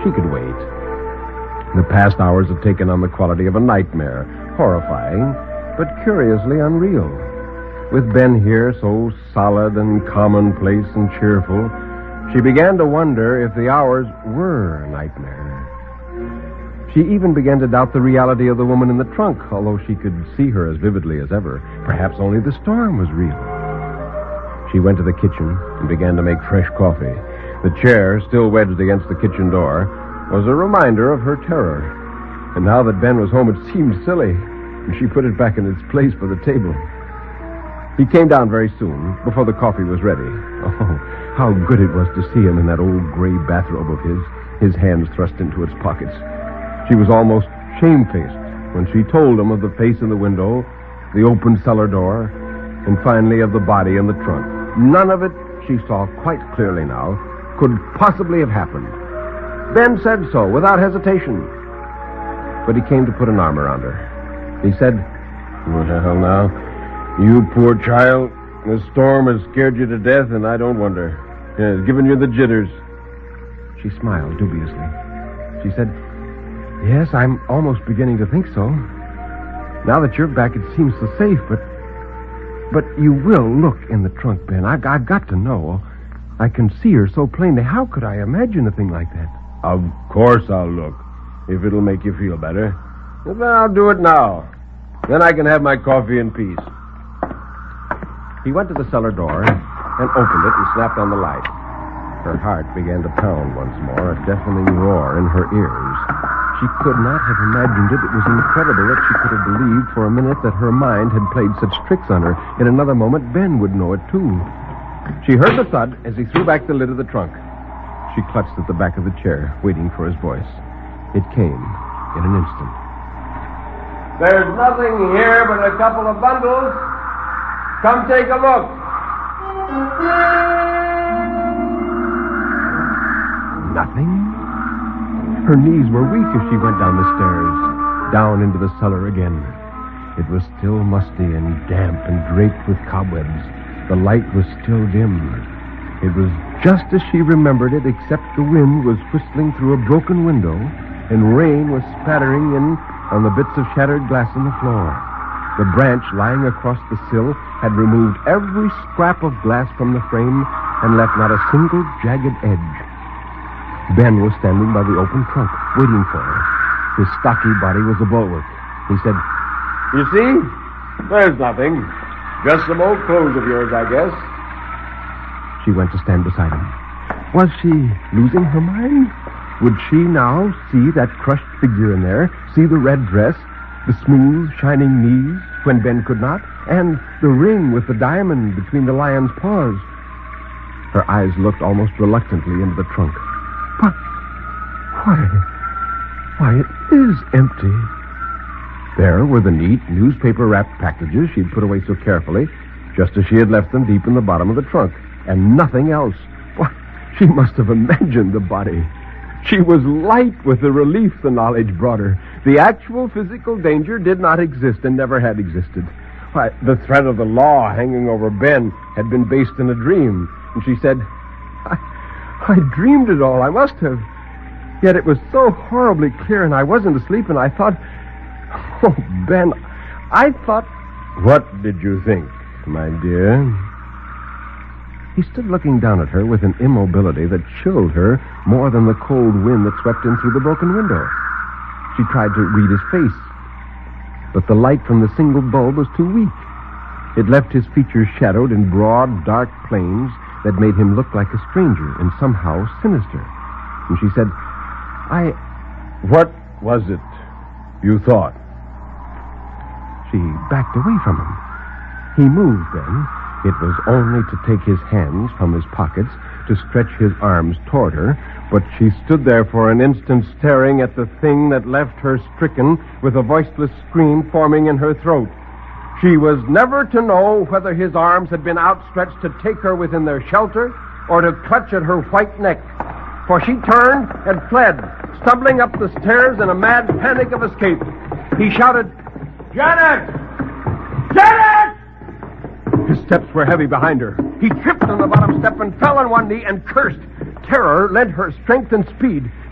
She could wait. The past hours had taken on the quality of a nightmare, horrifying, but curiously unreal. With Ben here so solid and commonplace and cheerful, she began to wonder if the hours were a nightmare. She even began to doubt the reality of the woman in the trunk, although she could see her as vividly as ever. Perhaps only the storm was real. She went to the kitchen and began to make fresh coffee. The chair, still wedged against the kitchen door, was a reminder of her terror. And now that Ben was home, it seemed silly, and she put it back in its place by the table. He came down very soon, before the coffee was ready. Oh, how good it was to see him in that old gray bathrobe of his hands thrust into its pockets. She was almost shamefaced when she told him of the face in the window, the open cellar door, and finally of the body in the trunk. None of it, she saw quite clearly now, could possibly have happened. Ben said so, without hesitation. But he came to put an arm around her. He said, "Well, now, you poor child, the storm has scared you to death, and I don't wonder. It's given you the jitters." She smiled dubiously. She said, "Yes, I'm almost beginning to think so. Now that you're back, it seems so safe, but you will look in the trunk, Ben. I've got to know. I can see her so plainly. How could I imagine a thing like that?" "Of course I'll look, if it'll make you feel better. But then I'll do it now. Then I can have my coffee in peace." He went to the cellar door and opened it and snapped on the light. Her heart began to pound once more, a deafening roar in her ears. She could not have imagined it. It was incredible that she could have believed for a minute that her mind had played such tricks on her. In another moment, Ben would know it, too. She heard the thud as he threw back the lid of the trunk. She clutched at the back of the chair, waiting for his voice. It came in an instant. "There's nothing here but a couple of bundles. Come take a look." Nothing? Her knees were weak as she went down the stairs, down into the cellar again. It was still musty and damp and draped with cobwebs. The light was still dim. It was just as she remembered it, except the wind was whistling through a broken window and rain was spattering in on the bits of shattered glass on the floor. The branch lying across the sill had removed every scrap of glass from the frame and left not a single jagged edge. Ben was standing by the open trunk, waiting for her. His stocky body was a bulwark. He said, "You see? There's nothing. Just some old clothes of yours, I guess." She went to stand beside him. Was she losing her mind? Would she now see that crushed figure in there, see the red dress, the smooth, shining knees when Ben could not, and the ring with the diamond between the lion's paws? Her eyes looked almost reluctantly into the trunk. But why, it is empty. There were the neat, newspaper-wrapped packages she'd put away so carefully, just as she had left them deep in the bottom of the trunk, and nothing else. Why, she must have imagined the body. She was light with the relief the knowledge brought her. The actual physical danger did not exist and never had existed. Why, the threat of the law hanging over Ben had been based in a dream, and she said, I dreamed it all. I must have. Yet it was so horribly clear, and I wasn't asleep, and I thought, oh, Ben, I thought... What did you think, my dear? He stood looking down at her with an immobility that chilled her more than the cold wind that swept in through the broken window. She tried to read his face, but the light from the single bulb was too weak. It left his features shadowed in broad, dark planes that made him look like a stranger and somehow sinister. And she said, What was it you thought? She backed away from him. He moved then. It was only to take his hands from his pockets, to stretch his arms toward her, but she stood there for an instant staring at the thing that left her stricken with a voiceless scream forming in her throat. She was never to know whether his arms had been outstretched to take her within their shelter or to clutch at her white neck, for she turned and fled, stumbling up the stairs in a mad panic of escape. He shouted, "Janet! Janet!" His steps were heavy behind her. He tripped on the bottom step and fell on one knee and cursed. Terror lent her strength and speed.